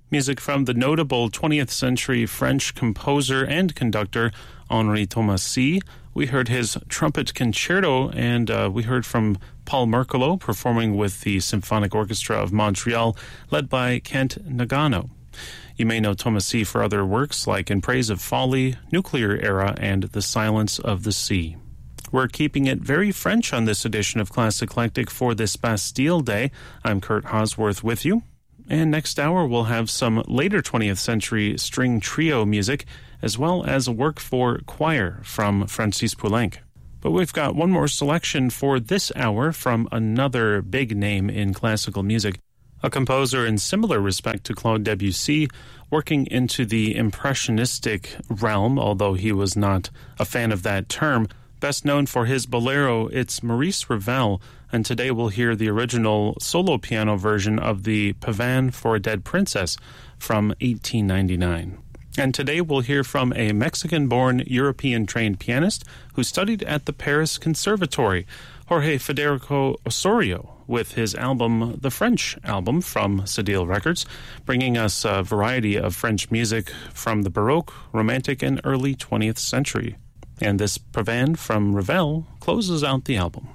Music from the notable 20th century French composer and conductor Henri Thomasy. We heard his trumpet concerto, and we heard from Paul Merkelo performing with the Symphonic Orchestra of Montreal, led by Kent Nagano. You may know Thomasy for other works like In Praise of Folly, Nuclear Era, and The Silence of the Sea. We're keeping it very French on this edition of Classic Eclectic for this Bastille Day. I'm Kurt Hosworth with you. And next hour, we'll have some later 20th century string trio music, as well as a work for choir from Francis Poulenc. But we've got one more selection for this hour from another big name in classical music, a composer in similar respect to Claude Debussy, working into the impressionistic realm, although he was not a fan of that term. Best known for his bolero, it's Maurice Ravel, and today we'll hear the original solo piano version of the Pavane for a Dead Princess from 1899. And today we'll hear from a Mexican-born, European-trained pianist who studied at the Paris Conservatory, Jorge Federico Osorio, with his album, The French Album, from Cedille Records, bringing us a variety of French music from the Baroque, Romantic, and early 20th century. And this Pavane from Ravel closes out the album.